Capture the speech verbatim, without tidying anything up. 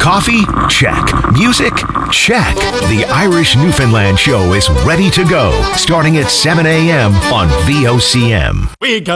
Coffee? Check. Music? Check. The Irish Newfoundland Show is ready to go, starting at seven a.m. on V O C M. We got